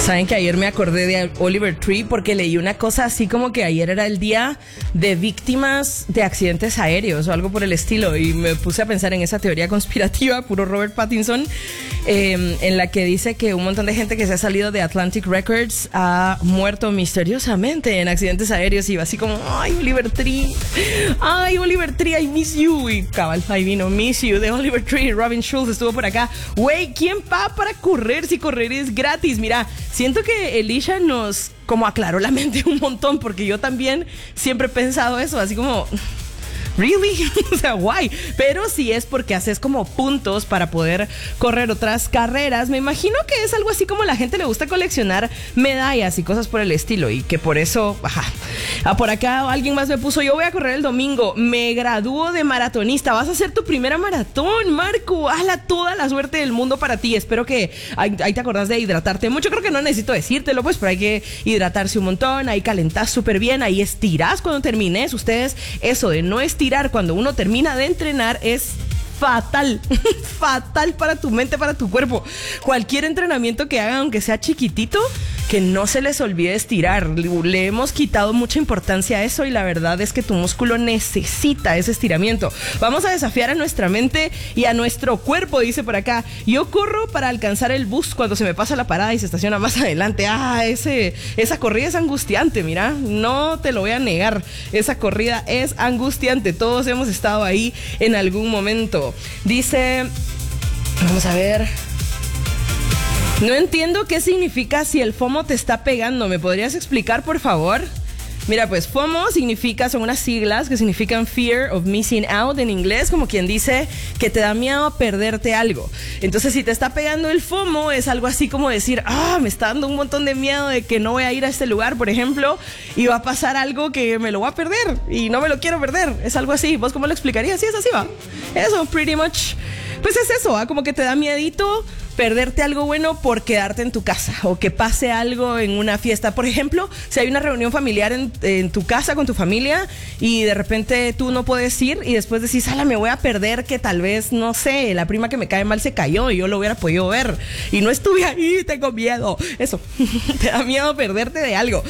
Saben que ayer me acordé de Oliver Tree porque leí una cosa así como que ayer era el día de víctimas de accidentes aéreos o algo por el estilo, y me puse a pensar en esa teoría conspirativa, puro Robert Pattinson, en la que dice que un montón de gente que se ha salido de Atlantic Records ha muerto misteriosamente en accidentes aéreos, y iba así como, ay, Oliver Tree, I miss you, y cabal, ahí vino Miss You de Oliver Tree. Robin Schulz estuvo por acá. Güey, ¿quién va para correr si correr es gratis? Mira, siento que Elisha nos como aclaró la mente un montón, porque yo también siempre he pensado eso, así como, ¿really? O sea, guay. Pero si es porque haces como puntos para poder correr otras carreras, me imagino que es algo así como a la gente le gusta coleccionar medallas y cosas por el estilo, y que por eso, ajá. Por acá alguien más me puso, yo voy a correr el domingo, me gradúo de maratonista. Vas a hacer tu primera maratón, Marco. Hazla, toda la suerte del mundo para ti. Espero que ahí te acordás de hidratarte mucho. Creo que no necesito decírtelo, pues, pero hay que hidratarse un montón. Ahí calentás súper bien, ahí estirás cuando termines. Ustedes, eso de no estirar cuando uno termina de entrenar es fatal, fatal para tu mente, para tu cuerpo. Cualquier entrenamiento que hagan, aunque sea chiquitito, que no se les olvide estirar. Le hemos quitado mucha importancia a eso, y la verdad es que tu músculo necesita ese estiramiento. Vamos a desafiar a nuestra mente y a nuestro cuerpo, dice por acá. Yo corro para alcanzar el bus cuando se me pasa la parada y se estaciona más adelante. Esa corrida es angustiante, mira, no te lo voy a negar. Esa corrida es angustiante. Todos hemos estado ahí en algún momento. Dice, vamos a ver, no entiendo qué significa si el FOMO te está pegando. ¿Me podrías explicar, por favor? Mira, pues FOMO son unas siglas que significan Fear of Missing Out en inglés, como quien dice que te da miedo perderte algo. Entonces, si te está pegando el FOMO, es algo así como decir, me está dando un montón de miedo de que no voy a ir a este lugar, por ejemplo, y va a pasar algo que me lo voy a perder y no me lo quiero perder. Es algo así. ¿Vos cómo lo explicarías? Sí, es así, va. Eso, pretty much. Pues es eso, como que te da miedito perderte algo bueno por quedarte en tu casa, o que pase algo en una fiesta. Por ejemplo, si hay una reunión familiar en tu casa con tu familia y de repente tú no puedes ir y después decís, me voy a perder que tal vez, no sé, la prima que me cae mal se cayó y yo lo hubiera podido ver y no estuve ahí, tengo miedo. Eso, te da miedo perderte de algo.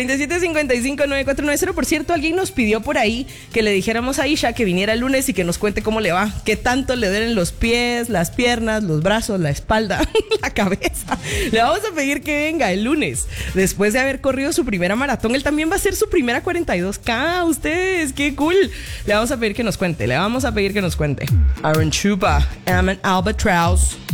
37559490. Por cierto, alguien nos pidió por ahí que le dijéramos a Isha que viniera el lunes y que nos cuente cómo le va, qué tanto le duelen los pies, las piernas, los brazos, la espalda, la cabeza. Le vamos a pedir que venga el lunes después de haber corrido su primera maratón. Él también va a hacer su primera 42K. Ustedes, qué cool. Le vamos a pedir que nos cuente. Aaron Chupa, I'm an albatross.